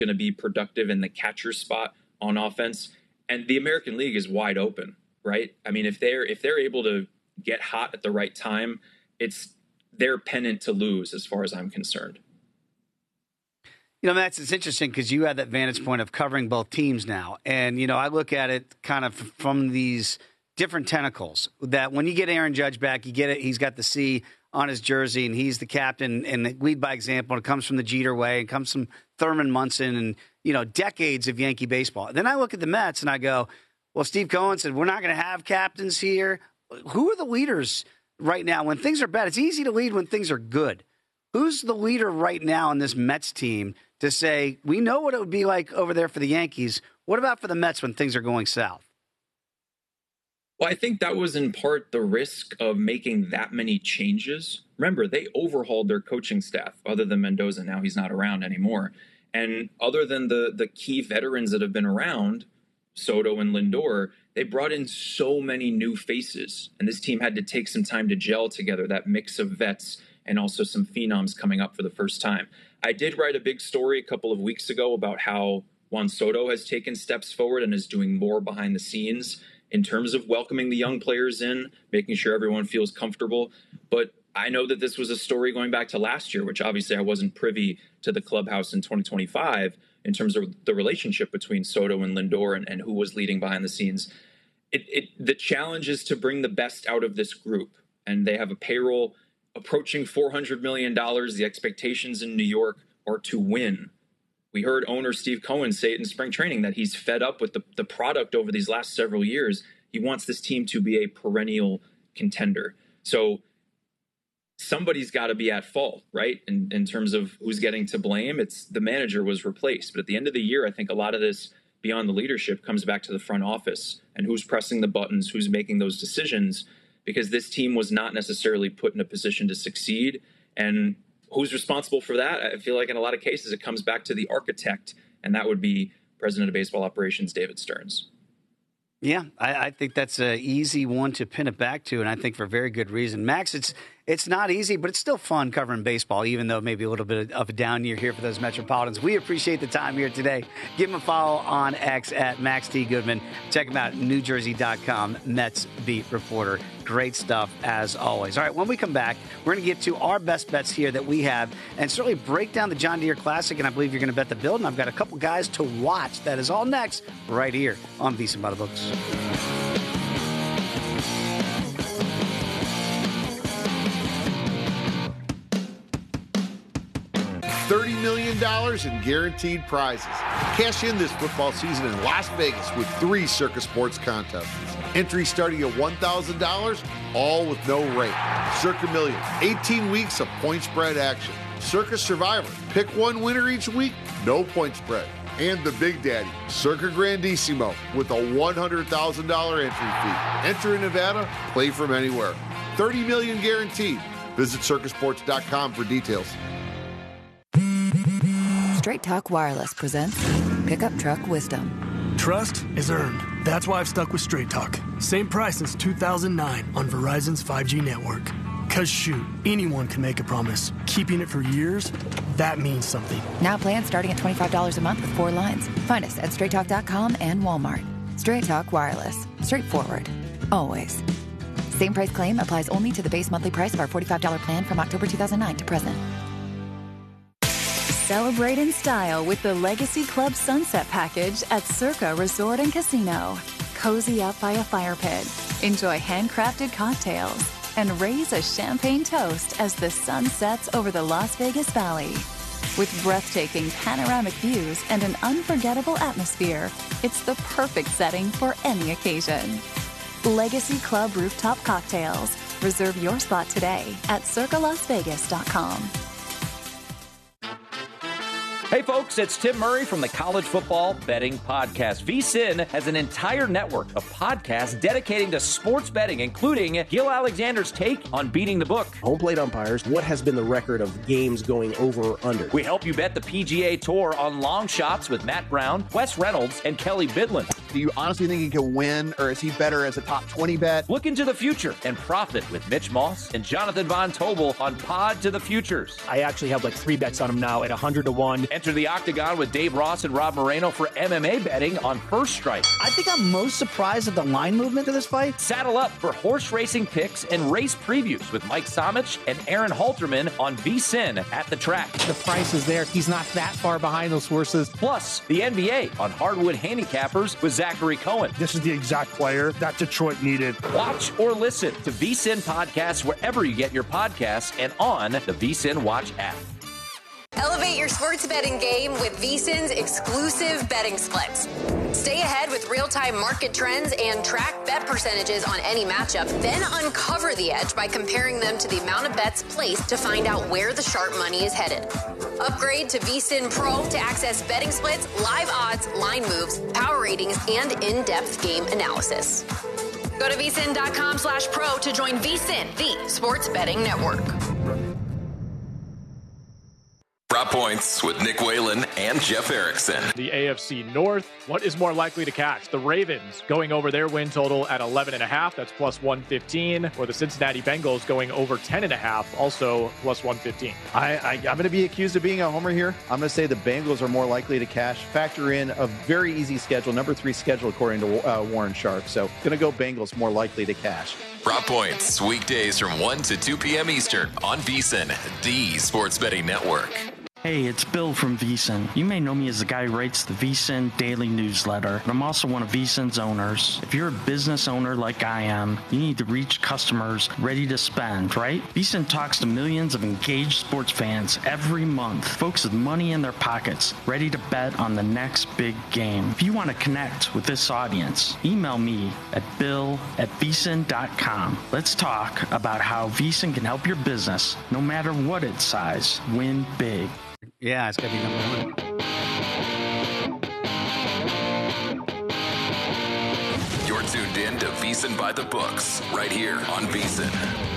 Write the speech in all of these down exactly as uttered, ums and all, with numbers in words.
going to be productive in the catcher spot on offense. And the American League is wide open, right? I mean, if they're if they're able to get hot at the right time, it's their pennant to lose as far as I'm concerned. You know, Matt, it's interesting because you had that vantage point of covering both teams now. And, you know, I look at it kind of from these different tentacles that when you get Aaron Judge back, you get it. He's got the C on his jersey and he's the captain and lead by example. It comes from the Jeter way. It comes from Thurman Munson and, you know, decades of Yankee baseball. Then I look at the Mets and I go, well, Steve Cohen said, we're not going to have captains here. Who are the leaders right now when things are bad? It's easy to lead when things are good. Who's the leader right now in this Mets team to say, we know what it would be like over there for the Yankees. What about for the Mets when things are going south? Well, I think that was in part the risk of making that many changes. Remember, they overhauled their coaching staff, other than Mendoza. Now he's not around anymore. And other than the, the key veterans that have been around, Soto and Lindor, they brought in so many new faces. And this team had to take some time to gel together, that mix of vets and also some phenoms coming up for the first time. I did write a big story a couple of weeks ago about how Juan Soto has taken steps forward and is doing more behind the scenes in terms of welcoming the young players in, making sure everyone feels comfortable. But I know that this was a story going back to last year, which obviously I wasn't privy to the clubhouse in twenty twenty-five in terms of the relationship between Soto and Lindor and, and who was leading behind the scenes. It, it, the challenge is to bring the best out of this group. And they have a payroll approaching four hundred million dollars. The expectations in New York are to win. We heard owner Steve Cohen say it in spring training that he's fed up with the, the product over these last several years. He wants this team to be a perennial contender. So somebody's got to be at fault, right? In, in terms of who's getting to blame, it's the manager was replaced. But at the end of the year, I think a lot of this beyond the leadership comes back to the front office and who's pressing the buttons, who's making those decisions, because this team was not necessarily put in a position to succeed. And who's responsible for that? I feel like in a lot of cases, it comes back to the architect, and that would be President of Baseball Operations, David Stearns. Yeah, I, I think that's an easy one to pin it back to, and I think for very good reason. Max, it's it's not easy, but it's still fun covering baseball, even though maybe a little bit of a down year here for those Metropolitans. We appreciate the time here today. Give him a follow on X at Max T. Goodman. Check him out at New Jersey dot com, Mets beat reporter. Great stuff, as always. All right, when we come back, we're going to get to our best bets here that we have and certainly break down the John Deere Classic, and I believe you're going to bet the build, and I've got a couple guys to watch. That is all next right here on VSiN by the Books. thirty million dollars in guaranteed prizes. Cash in this football season in Las Vegas with three Circa Sports contests. Entry starting at one thousand dollars, all with no rate. Circa Million, eighteen weeks of point spread action. Circa Survivor, pick one winner each week, no point spread. And the Big Daddy, Circa Grandissimo, with a one hundred thousand dollars entry fee. Enter in Nevada, play from anywhere. thirty million dollars guaranteed. Visit circa sports dot com for details. Straight Talk Wireless presents Pickup Truck Wisdom. Trust is earned. That's why I've stuck with Straight Talk. Same price since two thousand nine on Verizon's five G network. Cause shoot, anyone can make a promise. Keeping it for years, that means something. Now plans starting at twenty-five dollars a month with four lines. Find us at straight talk dot com and Walmart. Straight Talk Wireless. Straightforward. Always. Same price claim applies only to the base monthly price of our forty-five dollars plan from October two thousand nine to present. Celebrate in style with the Legacy Club Sunset Package at Circa Resort and Casino. Cozy up by a fire pit, enjoy handcrafted cocktails, and raise a champagne toast as the sun sets over the Las Vegas Valley. With breathtaking panoramic views and an unforgettable atmosphere, it's the perfect setting for any occasion. Legacy Club Rooftop Cocktails. Reserve your spot today at circa las vegas dot com. Hey folks, it's Tim Murray from the College Football Betting Podcast. VSiN has an entire network of podcasts dedicating to sports betting, including Gil Alexander's take on beating the book. Home plate umpires, what has been the record of games going over or under? We help you bet the P G A Tour on long shots with Matt Brown, Wes Reynolds, and Kelly Bidlin. Do you honestly think he can win, or is he better as a top twenty bet? Look into the future and profit with Mitch Moss and Jonathan Von Tobel on Pod to the Futures. I actually have like three bets on him now at one hundred to one. Enter the Octagon with Dave Ross and Rob Moreno for M M A betting on First Strike. I think I'm most surprised at the line movement of this fight. Saddle up for horse racing picks and race previews with Mike Somich and Aaron Halterman on VSiN at the track. The price is there. He's not that far behind those horses. Plus, the N B A on Hardwood Handicappers with Zachary Cohen. This is the exact player that Detroit needed. Watch or listen to VSiN podcasts wherever you get your podcasts and on the VSiN Watch app. Elevate your sports betting game with VSiN's exclusive betting splits. Stay ahead with real-time market trends and track bet percentages on any matchup. Then uncover the edge by comparing them to the amount of bets placed to find out where the sharp money is headed. Upgrade to VSiN Pro to access betting splits, live odds, line moves, power ratings, and in-depth game analysis. Go to vsin.com slash pro to join VSiN, the sports betting network. Prop Points with Nick Whalen and Jeff Erickson. The A F C North, what is more likely to catch? The Ravens going over their win total at eleven and a half, that's plus one fifteen, or the Cincinnati Bengals going over ten and a half, also plus one fifteen. I, I, I'm going to be accused of being a homer here. I'm going to say the Bengals are more likely to cash. Factor in a very easy schedule, number three schedule according to uh, Warren Sharp. So going to go Bengals more likely to cash. Prop Points, weekdays from one to two p.m. Eastern on VSiN, the sports betting network. Hey, it's Bill from VSiN. You may know me as the guy who writes the VSiN daily newsletter, but I'm also one of VSiN's owners. If you're a business owner like I am, you need to reach customers ready to spend, right? VSiN talks to millions of engaged sports fans every month, folks with money in their pockets, ready to bet on the next big game. If you want to connect with this audience, email me at bill at vsin dot com. Let's talk about how VSiN can help your business, no matter what its size, win big. Yeah, it's going to be number one. You're tuned in to VSiN by the Books, right here on VSiN.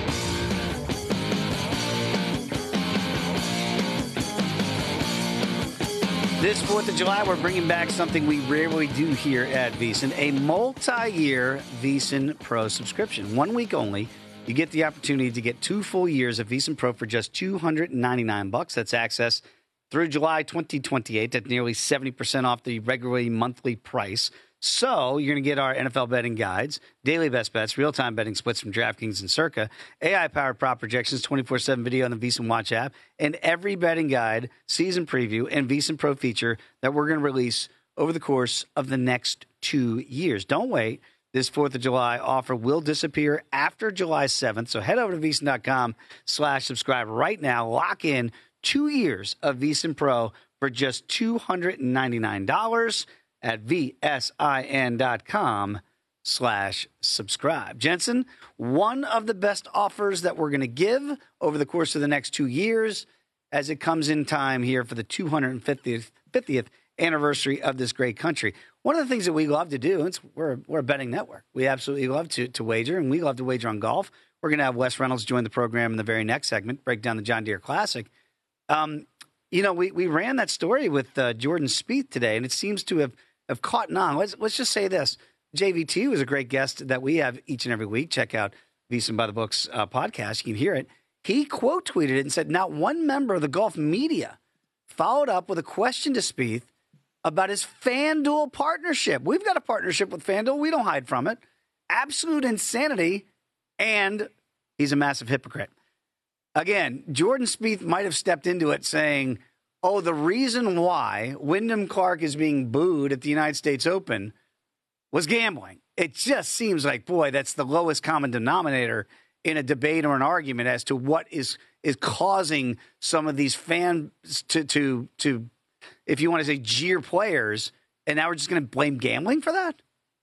This fourth of July, we're bringing back something we rarely do here at VSiN, a multi-year VSiN Pro subscription. One week only, you get the opportunity to get two full years of VSiN Pro for just two hundred ninety-nine bucks. That's access through July twenty twenty-eight. That's nearly seventy percent off the regularly monthly price. So you're going to get our N F L betting guides, daily best bets, real-time betting splits from DraftKings and Circa, A I-powered prop projections, twenty-four seven video on the VSiN Watch app, and every betting guide, season preview, and VSiN Pro feature that we're going to release over the course of the next two years. Don't wait. This fourth of July offer will disappear after July seventh. So head over to vsin.com slash subscribe right now. Lock in two years of VSiN Pro for just two hundred ninety-nine dollars at vsin.com slash subscribe. Jensen, one of the best offers that we're going to give over the course of the next two years as it comes in time here for the two hundred fiftieth, fiftieth anniversary of this great country. One of the things that we love to do, it's, we're, we're a betting network. We absolutely love to, to wager, and we love to wager on golf. We're going to have Wes Reynolds join the program in the very next segment, break down the John Deere Classic. Um, you know, we, we ran that story with uh, Jordan Spieth today, and it seems to have, have caught on. Let's, let's just say this. J V T was a great guest that we have each and every week. Check out VSiN by the Books uh, podcast. You can hear it. He quote tweeted it and said, not one member of the golf media followed up with a question to Spieth about his FanDuel partnership. We've got a partnership with FanDuel. We don't hide from it. Absolute insanity, and he's a massive hypocrite. Again, Jordan Spieth might have stepped into it saying, oh, the reason why Wyndham Clark is being booed at the United States Open was gambling. It just seems like, boy, that's the lowest common denominator in a debate or an argument as to what is is causing some of these fans to to to if you want to say jeer players, and now we're just going to blame gambling for that?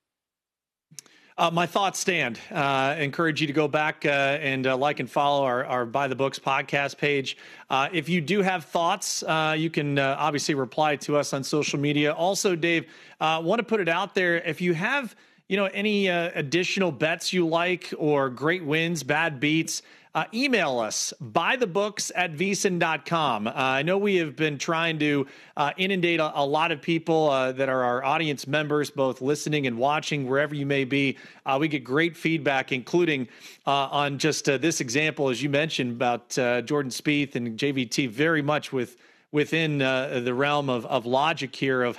Uh, my thoughts stand. Uh, encourage you to go back uh, and uh, like and follow our, our By the Books podcast page. Uh, if you do have thoughts, uh, you can uh, obviously reply to us on social media. Also, Dave, uh, want to put it out there. If you have, you know, any uh, additional bets you like or great wins, bad beats, uh, email us, buythebooks at vsin dot com. Uh, I know we have been trying to uh, inundate a, a lot of people uh, that are our audience members, both listening and watching, wherever you may be. Uh, we get great feedback, including uh, on just uh, this example, as you mentioned, about uh, Jordan Spieth and J V T, very much with within uh, the realm of, of logic here of